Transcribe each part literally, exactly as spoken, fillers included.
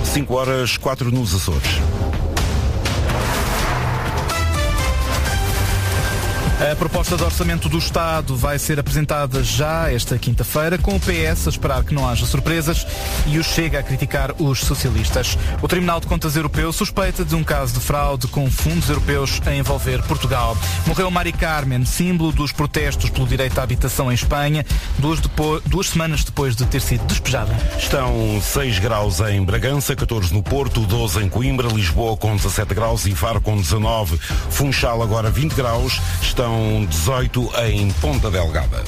cinco horas, quatro nos Açores. A proposta de orçamento do Estado vai ser apresentada já esta quinta-feira, com o P S a esperar que não haja surpresas e o Chega a criticar os socialistas. O Tribunal de Contas Europeu suspeita de um caso de fraude com fundos europeus a envolver Portugal. Morreu Mari Carmen, símbolo dos protestos pelo direito à habitação em Espanha, duas, depois, duas semanas depois de ter sido despejada. Estão seis graus em Bragança, catorze no Porto, doze em Coimbra, Lisboa com dezassete graus e Faro com dezanove, Funchal agora vinte graus, estão dezoito em Ponta Delgada.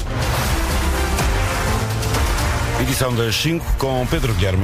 Edição das cinco com Pedro Guilherme.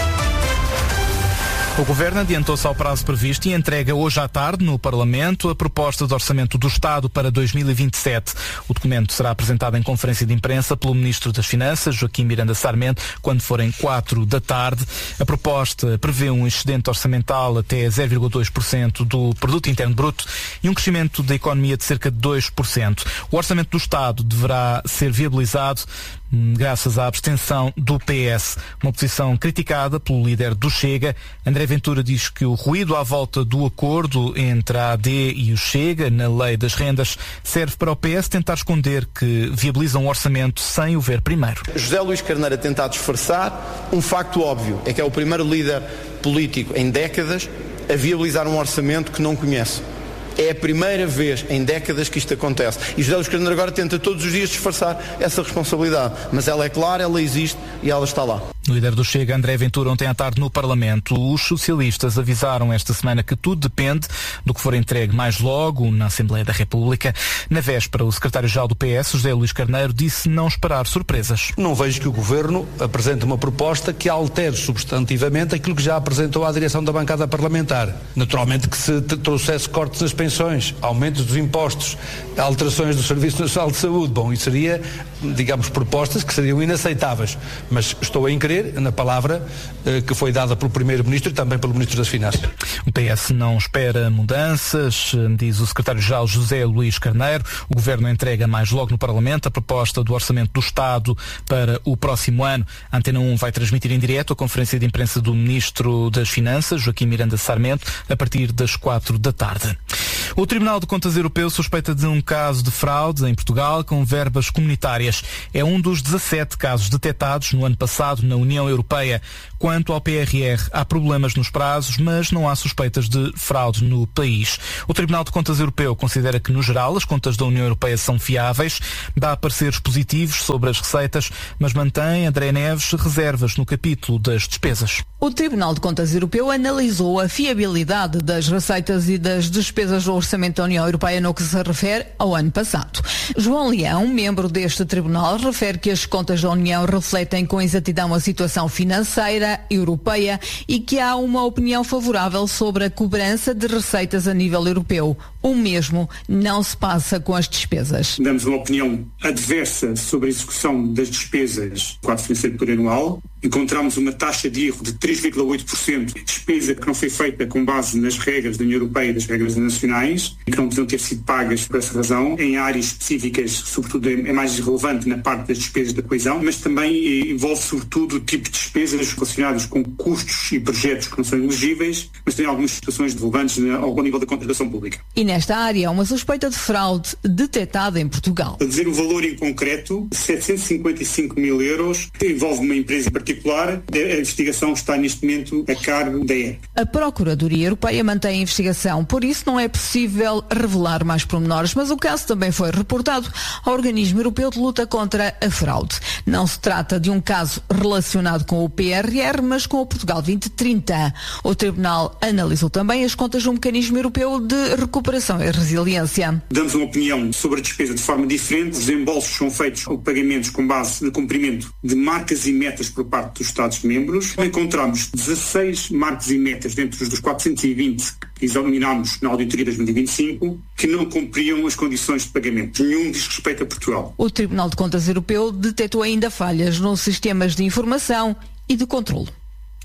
O Governo adiantou-se ao prazo previsto e entrega hoje à tarde no Parlamento a proposta de orçamento do Estado para dois mil e vinte e sete. O documento será apresentado em conferência de imprensa pelo Ministro das Finanças, Joaquim Miranda Sarmento, quando forem quatro da tarde. A proposta prevê um excedente orçamental até zero vírgula dois por cento do Produto Interno Bruto e um crescimento da economia de cerca de dois por cento. O orçamento do Estado deverá ser viabilizado graças à abstenção do P S, uma posição criticada pelo líder do Chega. André Ventura diz que o ruído à volta do acordo entre a A D e o Chega na lei das rendas serve para o P S tentar esconder que viabiliza um orçamento sem o ver primeiro. José Luís Carneiro a tentar disfarçar um facto óbvio, é que é o primeiro líder político em décadas a viabilizar um orçamento que não conhece. É a primeira vez em décadas que isto acontece. E José Luís Carneiro agora tenta todos os dias disfarçar essa responsabilidade. Mas ela é clara, ela existe e ela está lá. O líder do Chega, André Ventura, ontem à tarde no Parlamento. Os socialistas avisaram esta semana que tudo depende do que for entregue mais logo na Assembleia da República. Na véspera, o secretário-geral do P S, José Luís Carneiro, disse não esperar surpresas. Não vejo que o Governo apresente uma proposta que altere substantivamente aquilo que já apresentou à direção da bancada parlamentar. Naturalmente que se trouxesse cortes nas pensões, aumentos dos impostos, alterações do Serviço Nacional de Saúde, bom, isso seria, digamos, propostas que seriam inaceitáveis. Mas estou a increr na palavra eh, que foi dada pelo Primeiro-Ministro e também pelo Ministro das Finanças. O P S não espera mudanças, diz o secretário-geral José Luís Carneiro. O Governo entrega mais logo no Parlamento a proposta do Orçamento do Estado para o próximo ano. A Antena um vai transmitir em direto a conferência de imprensa do Ministro das Finanças, Joaquim Miranda Sarmento, a partir das quatro da tarde. O Tribunal de Contas Europeu suspeita de um caso de fraude em Portugal com verbas comunitárias. É um dos dezassete casos detectados no ano passado na União Europeia. Quanto ao P R R, há problemas nos prazos, mas não há suspeitas de fraude no país. O Tribunal de Contas Europeu considera que, no geral, as contas da União Europeia são fiáveis, dá pareceres positivos sobre as receitas, mas mantém, André Neves, reservas no capítulo das despesas. O Tribunal de Contas Europeu analisou a fiabilidade das receitas e das despesas do Orçamento da União Europeia no que se refere ao ano passado. João Leão, membro deste tribunal, refere que as contas da União refletem com exatidão a situação financeira europeia e que há uma opinião favorável sobre a cobrança de receitas a nível europeu. O mesmo não se passa com as despesas. Damos uma opinião adversa sobre a execução das despesas do quadro financeiro plurianual. Encontramos uma taxa de erro de três vírgula oito por cento, despesa que não foi feita com base nas regras da União Europeia e das regras nacionais, e que não precisam ter sido pagas por essa razão, em áreas específicas, sobretudo é mais relevante na parte das despesas da coesão, mas também envolve sobretudo o tipo de despesas relacionadas com custos e projetos que não são elegíveis, mas tem algumas situações relevantes ao nível da contratação pública. E nesta área há uma suspeita de fraude detectada em Portugal. A dizer o valor em concreto, setecentos e cinquenta e cinco mil euros, que envolve uma empresa em particular. A investigação está neste momento a cargo da E E P. A Procuradoria Europeia mantém a investigação, por isso não é possível revelar mais pormenores, mas o caso também foi reportado ao Organismo Europeu de Luta contra a Fraude. Não se trata de um caso relacionado com o P R R, mas com o Portugal vinte trinta. O Tribunal analisou também as contas do Mecanismo Europeu de Recuperação e Resiliência. Damos uma opinião sobre a despesa de forma diferente. Os desembolsos são feitos ou pagamentos com base no cumprimento de marcas e metas por parte dos Estados-membros. Encontramos dezasseis marcos e metas dentro dos quatrocentos e vinte que examinámos na auditoria de dois mil e vinte e cinco que não cumpriam as condições de pagamento. Nenhum diz respeito a Portugal. O Tribunal de Contas Europeu detectou ainda falhas nos sistemas de informação e de controlo.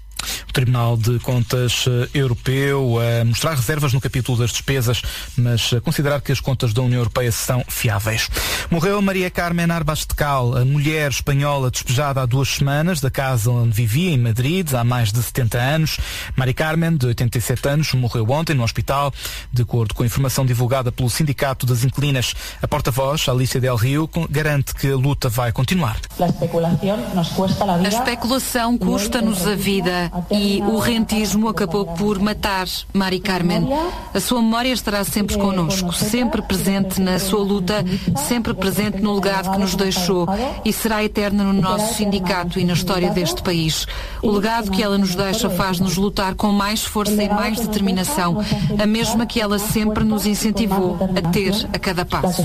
O Tribunal de Contas Europeu a mostrar reservas no capítulo das despesas, mas a considerar que as contas da União Europeia são fiáveis. Morreu Maria Carmen Arbascal, a mulher espanhola despejada há duas semanas da casa onde vivia, em Madrid, há mais de setenta anos. Maria Carmen, de oitenta e sete anos, morreu ontem no hospital. De acordo com a informação divulgada pelo Sindicato das Inquilinas, a porta-voz, Alicia Del Rio, garante que a luta vai continuar. A especulação custa-nos a vida e o rentismo acabou por matar Mari Carmen. A sua memória estará sempre connosco, sempre presente na sua luta, sempre presente no legado que nos deixou e será eterna no nosso sindicato e na história deste país. O legado que ela nos deixa faz-nos lutar com mais força e mais determinação, a mesma que ela sempre nos incentivou a ter a cada passo.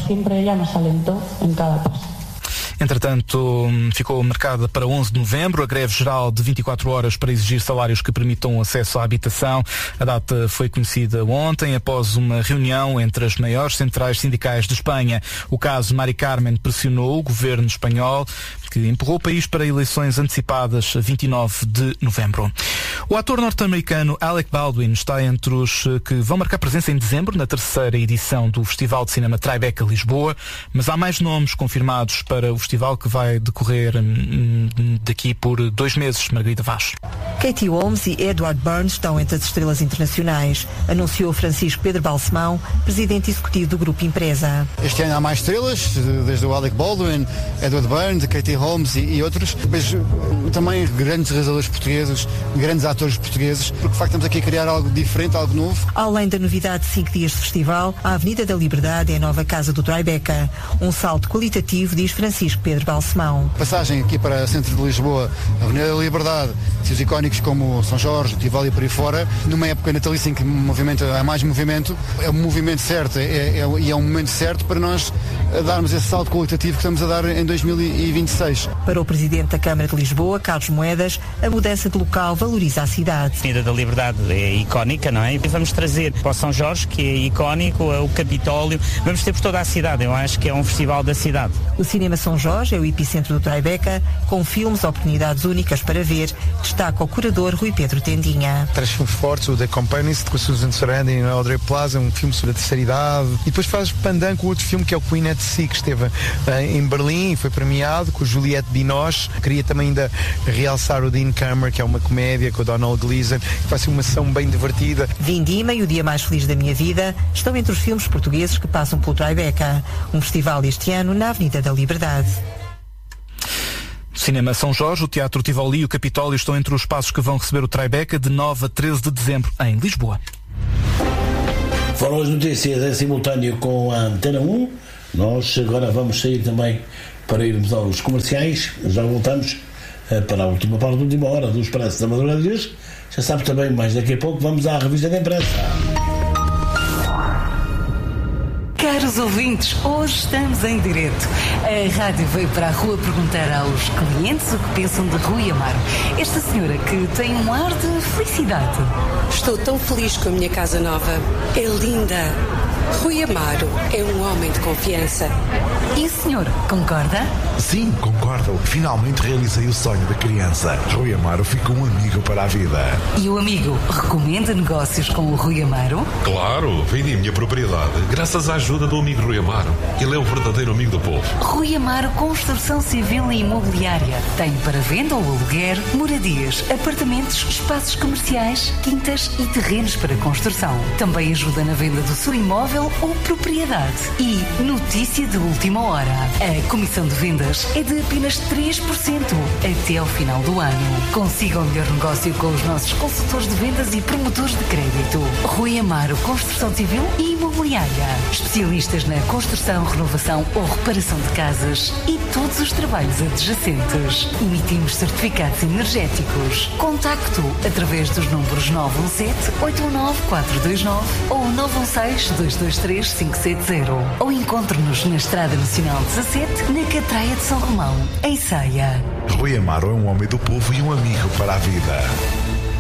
Entretanto, ficou marcada para onze de novembro a greve geral de vinte e quatro horas para exigir salários que permitam acesso à habitação. A data foi conhecida ontem após uma reunião entre as maiores centrais sindicais de Espanha. O caso Mari Carmen pressionou o governo espanhol, que empurrou o país para eleições antecipadas a vinte e nove de novembro. O ator norte-americano Alec Baldwin está entre os que vão marcar presença em dezembro na terceira edição do Festival de Cinema Tribeca Lisboa, mas há mais nomes confirmados para o festival que vai decorrer hum, daqui por dois meses. Margarida Vaz. Katie Holmes e Edward Burns estão entre as estrelas internacionais, anunciou Francisco Pedro Balsemão, presidente executivo do Grupo Empresa. Este ano há mais estrelas, desde o Alec Baldwin, Edward Burns, Katie Holmes e, e outros, mas também grandes realizadores portugueses, grandes atores portugueses, porque de facto estamos aqui a criar algo diferente, algo novo. Além da novidade de cinco dias de festival, a Avenida da Liberdade é a nova casa do Tribeca. Um salto qualitativo, diz Francisco Pedro Balsemão. Passagem aqui para o centro de Lisboa, a Avenida da Liberdade, sítios icónicos como São Jorge, Tivoli e por aí fora, numa época natalícia em que movimento, há mais movimento, é o movimento certo é, é, e é um momento certo para nós darmos esse salto qualitativo que estamos a dar em dois mil e vinte e seis. Para o Presidente da Câmara de Lisboa, Carlos Moedas, a mudança de local valoriza a cidade. A Avenida da Liberdade é icónica, não é? E vamos trazer para o São Jorge, que é icónico, o Capitólio, vamos ter por toda a cidade, eu acho que é um festival da cidade. O Cinema São Jorge é o epicentro do Tribeca, com filmes, oportunidades únicas para ver, destaca o curador Rui Pedro Tendinha. Traz filmes fortes, o The Companions, com a Susan Sarandon e a Audrey Plaza, um filme sobre a terceira idade. E depois faz pandan com outro filme que é o Queen at Sea, que esteve uh, em Berlim e foi premiado, com o Juliette Binoche. Queria também ainda realçar o Dean Cameron, que é uma comédia com o Donald Gleason, que vai ser uma ação bem divertida. Vindima e O Dia Mais Feliz da Minha Vida estão entre os filmes portugueses que passam pelo Tribeca, um festival este ano na Avenida da Liberdade. Cinema São Jorge, o Teatro Tivoli e o Capitólio estão entre os espaços que vão receber o Tribeca de nove a treze de dezembro em Lisboa. Foram as notícias em simultâneo com a Antena um. Nós agora vamos sair também para irmos aos comerciais. Já voltamos para a última parte da última hora do Expresso da Madrugada de hoje. Já sabe também, mais daqui a pouco vamos à revista da imprensa. Caros ouvintes, hoje estamos em direto. A rádio veio para a rua perguntar aos clientes o que pensam de Rui Amaro. Esta senhora que tem um ar de felicidade. Estou tão feliz com a minha casa nova. É linda. Rui Amaro é um homem de confiança. E o senhor, concorda? Sim, concordo. Finalmente realizei o sonho da criança. Rui Amaro ficou um amigo para a vida. E o amigo recomenda negócios com o Rui Amaro? Claro, vendi a minha propriedade graças à ajuda do amigo Rui Amaro. Ele é o verdadeiro amigo do povo. Rui Amaro Construção Civil e Imobiliária. Tem para venda ou aluguer moradias, apartamentos, espaços comerciais, quintas e terrenos para construção. Também ajuda na venda do seu imóvel ou propriedade. E notícia de última hora. A comissão de vendas é de apenas três por cento até ao final do ano. Consiga o melhor negócio com os nossos consultores de vendas e promotores de crédito. Rui Amaro Construção Civil e Imobiliária. Especialistas na construção, renovação ou reparação de casas e todos os trabalhos adjacentes. Emitimos certificados energéticos. Contacto através dos números nove um sete, oito um nove, quatro dois nove ou nove um seis, dois dois três, cinco sete zero. Ou encontre-nos na Estrada Nacional dezassete, na Catraia de São Romão, em Ceia. Rui Amaro é um homem do povo e um amigo para a vida.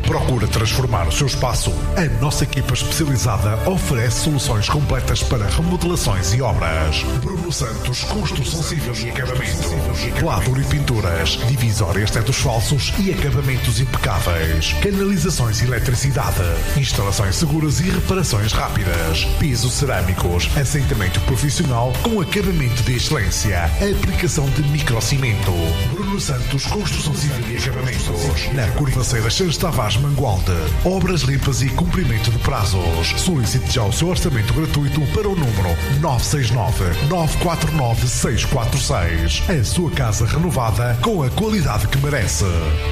Procura transformar o seu espaço. A nossa equipa especializada oferece soluções completas para remodelações e obras. Bruno Santos, construção civil e acabamento. Quadro e pinturas, divisórias tetos falsos e acabamentos impecáveis. Canalizações e eletricidade. Instalações seguras e reparações rápidas. Pisos cerâmicos. Assentamento profissional com acabamento de excelência. Aplicação de microcimento. Bruno Santos, construção civil e acabamentos. Na Curvaceira Santos Tavares Mangualde. Obras limpas e cumprimento de prazos. Solicite já o seu orçamento gratuito para o número nove seis nove, nove quatro nove, seis quatro seis. A sua casa renovada com a qualidade que merece.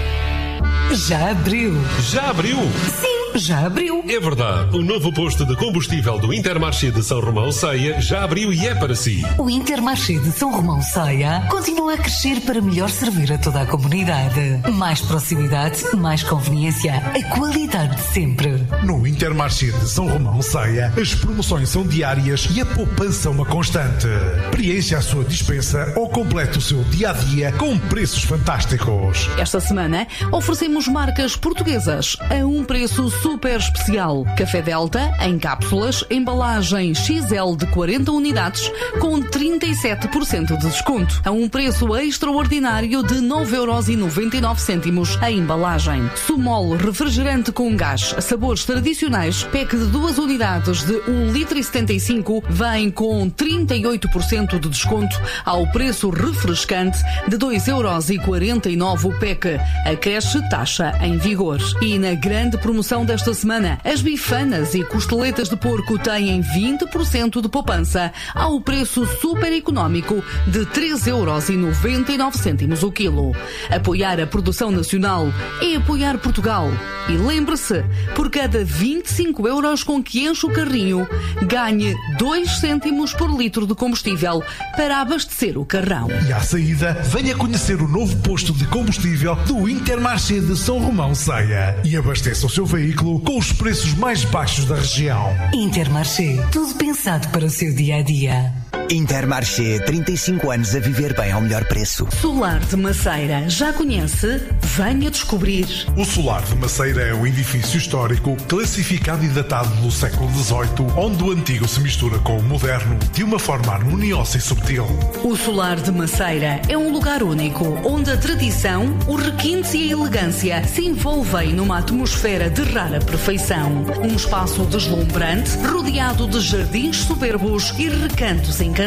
Já abriu. Já abriu? Sim, já abriu. É verdade. O novo posto de combustível do Intermarché de São Romão Ceia já abriu e é para si. O Intermarché de São Romão Ceia continua a crescer para melhor servir a toda a comunidade. Mais proximidade, mais conveniência. A qualidade de sempre. No Intermarché de São Romão Ceia, as promoções são diárias e a poupança uma constante. Preencha a sua dispensa ou complete o seu dia-a-dia com preços fantásticos. Esta semana oferecemos marcas portuguesas a um preço super especial. Café Delta em cápsulas, embalagem X L de quarenta unidades com trinta e sete por cento de desconto, a um preço extraordinário de nove euros e noventa e nove cêntimos a embalagem. Sumol refrigerante com gás, sabores tradicionais, pack de duas unidades de um litro e setenta e cinco, vem com trinta e oito por cento de desconto ao preço refrescante de dois euros e quarenta e nove o pack. Acresce taxa em vigor. E na grande promoção desta semana, as bifanas e costeletas de porco têm vinte por cento de poupança ao preço super económico de três euros e noventa e nove cêntimos o quilo. Apoiar a produção nacional é apoiar Portugal. E lembre-se, por cada vinte e cinco euros com que enche o carrinho, ganhe dois cêntimos por litro de combustível para abastecer o carrão. E à saída, venha conhecer o novo posto de combustível do Intermarché de São Romão Ceia e abasteça o seu veículo com os preços mais baixos da região. Intermarché, tudo pensado para o seu dia-a-dia. Intermarché, trinta e cinco anos a viver bem ao melhor preço. Solar de Maceira, já conhece? Venha descobrir. O Solar de Maceira é um edifício histórico classificado e datado do século dezoito, onde o antigo se mistura com o moderno de uma forma harmoniosa e subtil. O Solar de Maceira é um lugar único, onde a tradição, o requinte e a elegância se envolvem numa atmosfera de rara perfeição. Um espaço deslumbrante, rodeado de jardins soberbos e recantos encantados.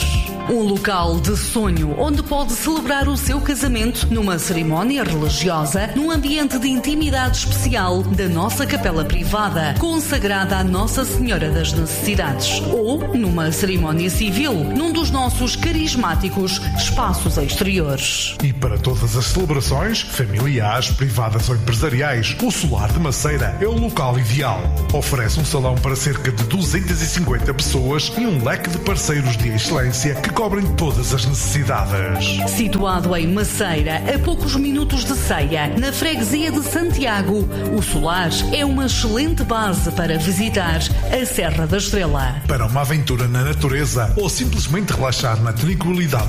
Um local de sonho onde pode celebrar o seu casamento numa cerimónia religiosa, num ambiente de intimidade especial da nossa capela privada, consagrada à Nossa Senhora das Necessidades, ou numa cerimónia civil, num dos nossos carismáticos espaços exteriores. E para todas as celebrações, familiares, privadas ou empresariais, o Solar de Maceira é o local ideal. Oferece um salão para cerca de duzentas e cinquenta pessoas e um leque de parceiros de excelência que cobrem todas as necessidades. Situado em Maceira, a poucos minutos de Ceia, na freguesia de Santiago, o Solar é uma excelente base para visitar a Serra da Estrela. Para uma aventura na natureza ou simplesmente relaxar na tranquilidade